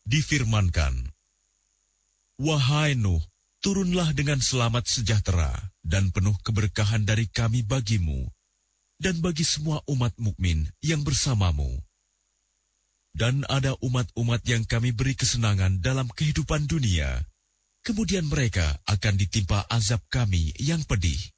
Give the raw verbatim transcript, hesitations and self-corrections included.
difirmankan, "Wahai Nuh, turunlah dengan selamat sejahtera dan penuh keberkahan dari kami bagimu dan bagi semua umat mukmin yang bersamamu. Dan ada umat-umat yang kami beri kesenangan dalam kehidupan dunia, kemudian mereka akan ditimpa azab kami yang pedih."